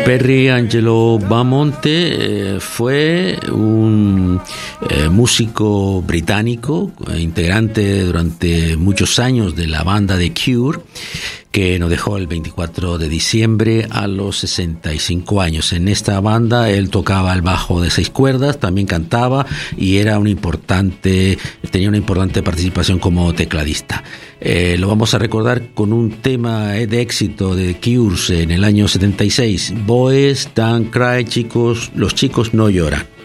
Perry Angelo Bamonte fue un músico británico, integrante durante muchos años de la banda The Cure, que nos dejó el 24 de diciembre a los 65 años. En esta banda él tocaba el bajo de 6 cuerdas, también cantaba y tenía una importante participación como tecladista. Lo vamos a recordar con un tema de éxito de The Cure en el año 76, Boys Don't Cry, chicos, los chicos no lloran.